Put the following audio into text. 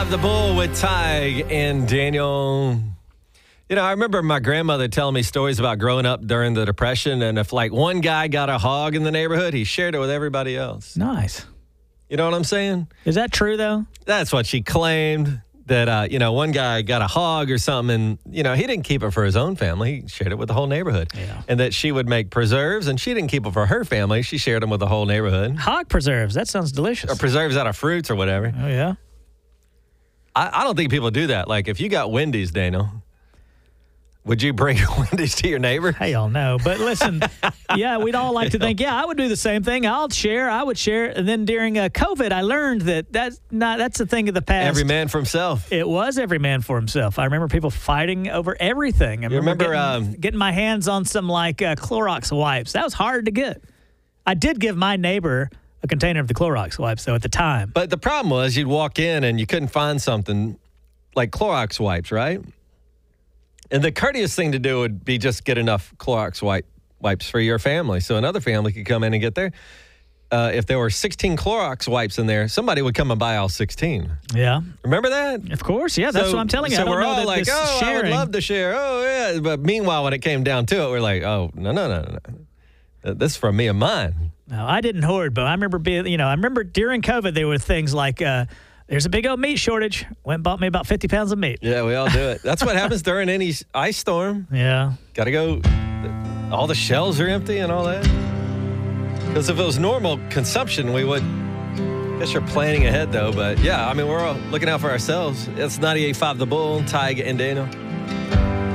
The Bull with Tig and Daniel. You know, I remember my grandmother telling me stories about growing up during the Depression, and if like one guy got a hog in the neighborhood, he shared it with everybody else. Nice. You know what I'm saying? Is that true, though? That's what she claimed, that, one guy got a hog or something, and, he didn't keep it for his own family. He shared it with the whole neighborhood. Yeah. And that she would make preserves, and she didn't keep it for her family. She shared them with the whole neighborhood. Hog preserves. That sounds delicious. Or preserves out of fruits or whatever. Oh, yeah? I don't think people do that. Like, if you got Wendy's, Daniel, would you bring Wendy's to your neighbor? Hell no. But listen, yeah, we'd all like to think, I would do the same thing. I would share. And then during COVID, I learned that's a thing of the past. Every man for himself. It was every man for himself. I remember people fighting over everything. I remember getting my hands on some Clorox wipes. That was hard to get. I did give my neighbor a container of the Clorox wipes, though, at the time. But the problem was you'd walk in and you couldn't find something like Clorox wipes, right? And the courteous thing to do would be just get enough Clorox wipes for your family so another family could come in and get there. If there were 16 Clorox wipes in there, somebody would come and buy all 16. Yeah. Remember that? Of course, yeah. That's what I'm telling you. So I don't we're know all that like, I would love to share. Oh, yeah. But meanwhile, when it came down to it, we're like, oh, no. This is for me and mine. No, I didn't hoard, but I remember during COVID, there were things like, there's a big old meat shortage. Went and bought me about 50 pounds of meat. Yeah, we all do it. That's what happens during any ice storm. Yeah. Got to go. All the shelves are empty and all that. Because if it was normal consumption, we would. I guess you're planning ahead, though. But, yeah, we're all looking out for ourselves. It's 98.5 The Bull, Tig and Daniel.